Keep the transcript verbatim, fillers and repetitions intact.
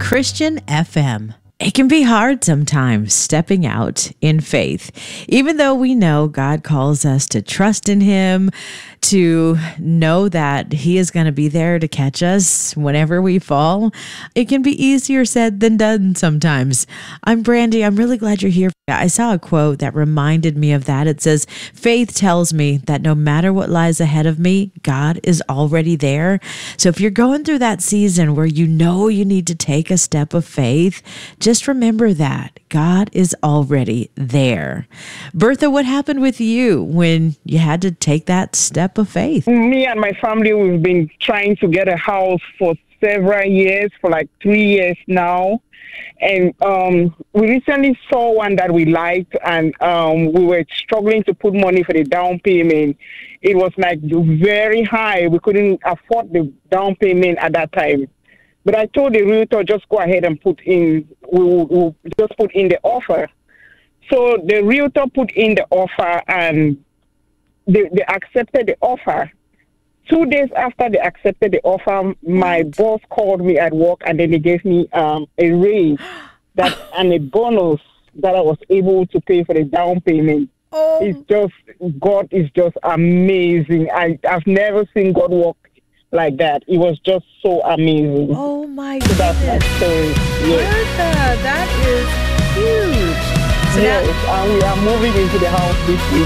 Christian F M. It can be hard sometimes stepping out in faith, even though we know God calls us to trust in Him, to know that He is going to be there to catch us whenever we fall. It can be easier said than done sometimes. I'm Brandy. I'm really glad you're here. I saw a quote that reminded me of that. It says, faith tells me that no matter what lies ahead of me, God is already there. So if you're going through that season where you know you need to take a step of faith, just remember that God is already there. Bertha, what happened with you when you had to take that step of faith? Me and my family, we've been trying to get a house for several years, for like three years now. And um, we recently saw one that we liked, and um, we were struggling to put money for the down payment. It was like very high. We couldn't afford the down payment at that time. But I told the realtor, just go ahead and put in, we'll, we'll just put in the offer. So the realtor put in the offer, and they, they accepted the offer. Two days after they accepted the offer, my boss called me at work, and then they gave me um, a raise that and a bonus that I was able to pay for the down payment. Oh. It's just, God is just amazing. I, I've never seen God work like that. It was just so amazing. Oh, my so goodness. That's my story. Yes. Bertha, that is huge. So yes, now- and we are moving into the house this week.